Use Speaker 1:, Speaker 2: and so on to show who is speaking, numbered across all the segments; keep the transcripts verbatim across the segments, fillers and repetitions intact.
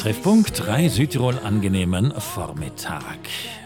Speaker 1: Treffpunkt drei Südtirol, angenehmen Vormittag.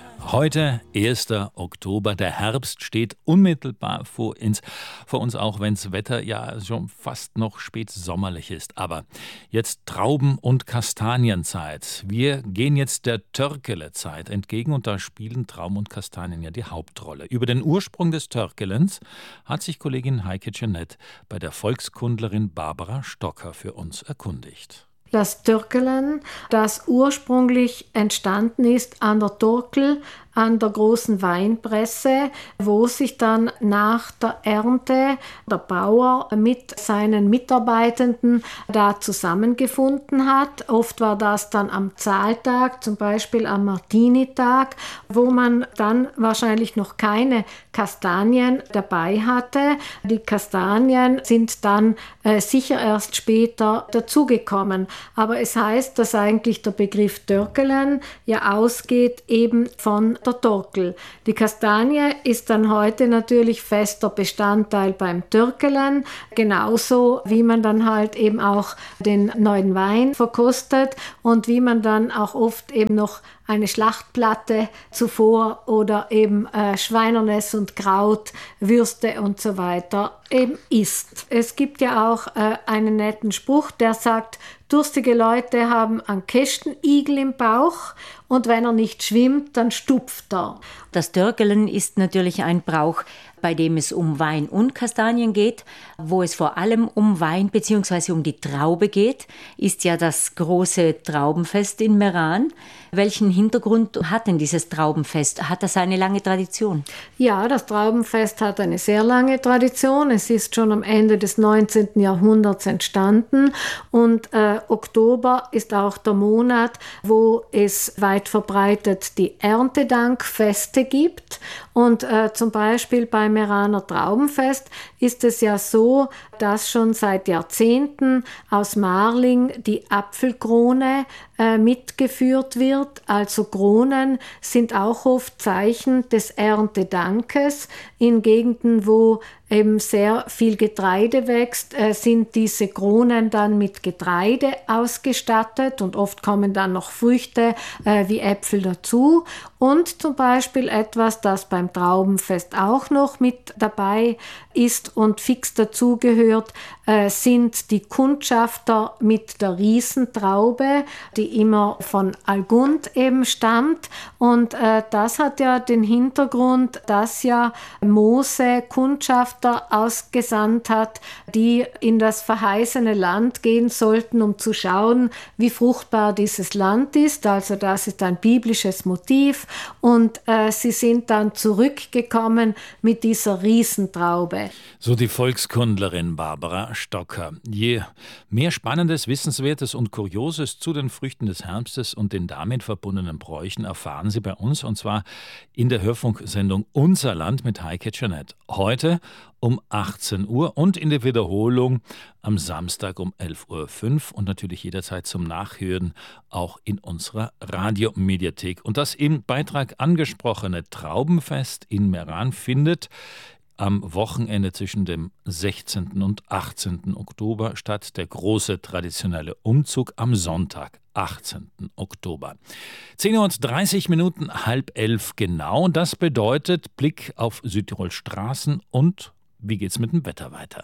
Speaker 1: Heute, erster Oktober, der Herbst steht unmittelbar vor uns, vor uns auch wenn das Wetter ja schon fast noch spätsommerlich ist. Aber jetzt Trauben- und Kastanienzeit. Wir gehen jetzt der Törkele-Zeit entgegen und da spielen Trauben und Kastanien ja die Hauptrolle. Über den Ursprung des Törkelens hat sich Kollegin Heike Jeanette bei der Volkskundlerin Barbara Stocker für uns erkundigt.
Speaker 2: Das Törkelen, das ursprünglich entstanden ist an der Turkel, an der großen Weinpresse, wo sich dann nach der Ernte der Bauer mit seinen Mitarbeitenden da zusammengefunden hat. Oft war das dann am Zahltag, zum Beispiel am Martinitag, wo man dann wahrscheinlich noch keine Kastanien dabei hatte. Die Kastanien sind dann äh, sicher erst später dazugekommen. Aber es heißt, dass eigentlich der Begriff Törkelen ja ausgeht eben von der Turkel. Die Kastanie ist dann heute natürlich fester Bestandteil beim Törkelen, genauso wie man dann halt eben auch den neuen Wein verkostet und wie man dann auch oft eben noch eine Schlachtplatte zuvor oder eben äh, Schweinernes und Kraut, Würste und so weiter eben isst. Es gibt ja auch äh, einen netten Spruch, der sagt, durstige Leute haben einen Kästenigel im Bauch und wenn er nicht schwimmt, dann stupft er.
Speaker 3: Das Törkelen ist natürlich ein Brauch, bei dem es um Wein und Kastanien geht. Wo es vor allem um Wein bzw. um die Traube geht, ist ja das große Traubenfest in Meran. Welchen Hintergrund hat denn dieses Traubenfest? Hat das eine lange Tradition?
Speaker 2: Ja, das Traubenfest hat eine sehr lange Tradition. Es ist schon am Ende des neunzehnten Jahrhunderts entstanden und äh, Oktober ist auch der Monat, wo es weit verbreitet die Erntedankfeste gibt. Und äh, zum Beispiel beim Meraner Traubenfest ist es ja so, dass schon seit Jahrzehnten aus Marling die Apfelkrone äh, mitgeführt wird. Also Kronen sind auch oft Zeichen des Erntedankes. In Gegenden, wo eben sehr viel Getreide wächst, äh, sind diese Kronen dann mit Getreide ausgestattet und oft kommen dann noch Früchte äh, wie Äpfel dazu. Und zum Beispiel etwas, das beim Traubenfest auch noch mit dabei ist und fix dazugehört, äh, sind die Kundschafter mit der Riesentraube, die immer von Algund eben stammt. Und äh, das hat ja den Hintergrund, dass ja Mose Kundschafter ausgesandt hat, die in das verheißene Land gehen sollten, um zu schauen, wie fruchtbar dieses Land ist. Also das ist ein biblisches Motiv. Und äh, sie sind dann zurückgekommen mit dieser Riesentraube.
Speaker 1: So die Volkskundlerin Barbara Stocker. Je mehr Spannendes, Wissenswertes und Kurioses zu den Früchten des Herbstes und den damit verbundenen Bräuchen erfahren Sie bei uns, und zwar in der Hörfunksendung Unser Land mit Heike Jeanette. Heute um achtzehn Uhr und in der Wiederholung am Samstag um elf Uhr fünf und natürlich jederzeit zum Nachhören auch in unserer Radiomediathek. Und das im Beitrag angesprochene Traubenfest in Meran findet am Wochenende zwischen dem sechzehnten und achtzehnten Oktober statt. Der große traditionelle Umzug am Sonntag, achtzehnten Oktober. zehn Uhr und dreißig Minuten, halb elf genau. Das bedeutet Blick auf Südtirol Straßen und wie geht's mit dem Wetter weiter?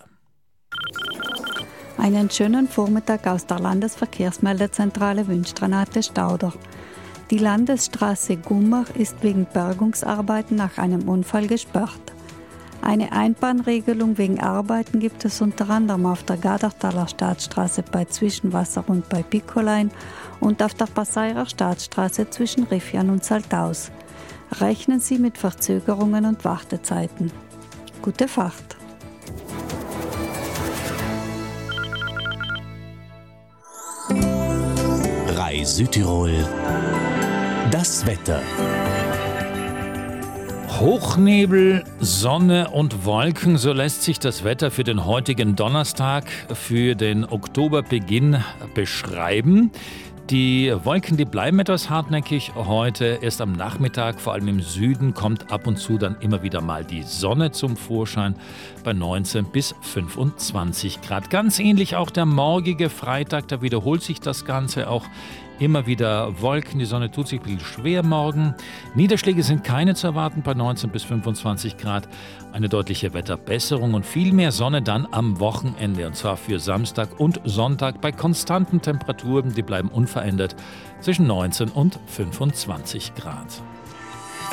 Speaker 4: Einen schönen Vormittag aus der Landesverkehrsmeldezentrale wünscht Renate Stauder. Die Landesstraße Gummach ist wegen Bergungsarbeiten nach einem Unfall gesperrt. Eine Einbahnregelung wegen Arbeiten gibt es unter anderem auf der Gadertaler Staatsstraße bei Zwischenwasser und bei Piccolein und auf der Passairer Staatsstraße zwischen Riffian und Saltaus. Rechnen Sie mit Verzögerungen und Wartezeiten. Gute Fahrt!
Speaker 5: Rai Südtirol. Das Wetter.
Speaker 1: Hochnebel, Sonne und Wolken, so lässt sich das Wetter für den heutigen Donnerstag, für den Oktoberbeginn beschreiben. Die Wolken, die bleiben etwas hartnäckig heute. Erst am Nachmittag, vor allem im Süden, kommt ab und zu dann immer wieder mal die Sonne zum Vorschein bei neunzehn bis fünfundzwanzig Grad. Ganz ähnlich auch der morgige Freitag, da wiederholt sich das Ganze auch Immer wieder Wolken, die Sonne tut sich ein bisschen schwer morgen. Niederschläge sind keine zu erwarten bei neunzehn bis fünfundzwanzig Grad. Eine deutliche Wetterbesserung und viel mehr Sonne dann am Wochenende. Und zwar für Samstag und Sonntag bei konstanten Temperaturen, die bleiben unverändert zwischen neunzehn und fünfundzwanzig Grad.